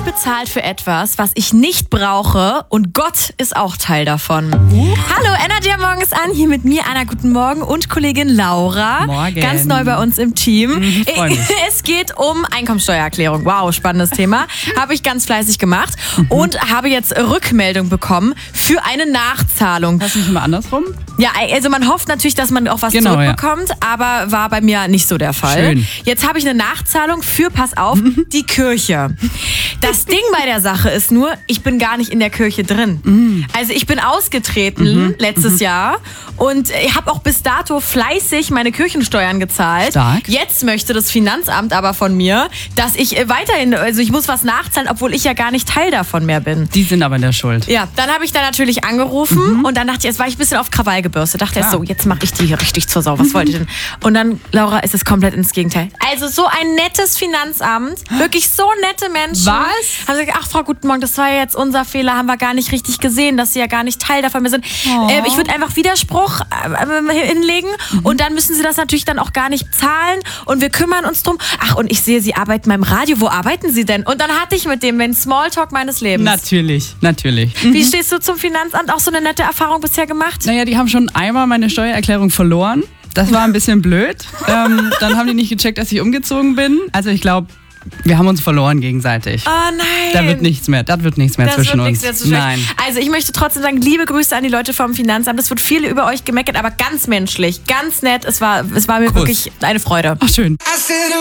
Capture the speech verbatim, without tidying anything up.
bezahlt für etwas, was ich nicht brauche und Gott ist auch Teil davon. Uh. Hallo, Energy morgens an, hier mit mir, Anna, guten Morgen und Kollegin Laura. Morgen. Ganz neu bei uns im Team. Mhm, freu mich. Es geht um Einkommensteuererklärung. Wow, spannendes Thema. Habe ich ganz fleißig gemacht und habe jetzt Rückmeldung bekommen für eine Nachzahlung. Hast du nicht immer andersrum? Ja, also man hofft natürlich, dass man auch was Genau, zurückbekommt, ja. aber war bei mir nicht so der Fall. Schön. Jetzt habe ich eine Nachzahlung für, pass auf, die Kirche. Das Ding bei der Sache ist nur, ich bin gar nicht in der Kirche drin. Mm. Also ich bin ausgetreten Mhm. letztes Mhm. Jahr und ich habe auch bis dato fleißig meine Kirchensteuern gezahlt. Stark. Jetzt möchte das Finanzamt aber von mir, dass ich äh, weiterhin, also ich muss was nachzahlen, obwohl ich ja gar nicht Teil davon mehr bin. Die sind aber in der Schuld. Ja, dann habe ich da natürlich angerufen mhm. und dann dachte ich, jetzt war ich ein bisschen auf Krawall gebürstet. Dachte ich, so, jetzt mache ich die hier richtig zur Sau. Was mhm. wollt ihr denn? Und dann, Laura, ist es komplett ins Gegenteil. Also so ein nettes Finanzamt, wirklich so nette Menschen. Was? Haben gesagt, ach Frau, guten Morgen, das war ja jetzt unser Fehler, haben wir gar nicht richtig gesehen, dass Sie ja gar nicht Teil davon mehr sind. Oh. Äh, ich würde einfach Widerspruch äh, hinlegen mhm. und dann müssen Sie das natürlich dann auch gar nicht zahlen und wir kümmern uns drum. Ach, und ich sehe, Sie arbeiten beim Radio. Wo arbeiten Sie denn? Und dann hatte ich mit dem den Smalltalk meines Lebens. Natürlich, natürlich. Wie stehst du zum Finanzamt? Auch so eine nette Erfahrung bisher gemacht? Naja, die haben schon einmal meine Steuererklärung verloren. Das war ein bisschen blöd. ähm, dann haben die nicht gecheckt, dass ich umgezogen bin. Also ich glaube, wir haben uns verloren gegenseitig. Oh nein. Da wird nichts mehr, das wird nichts mehr das zwischen wird uns. Mehr zwischen Nein. Also ich möchte trotzdem sagen, liebe Grüße an die Leute vom Finanzamt. Es wird viel über euch gemeckert, aber ganz menschlich, ganz nett. Es war, es war mir Kuss. wirklich eine Freude. Ach, schön.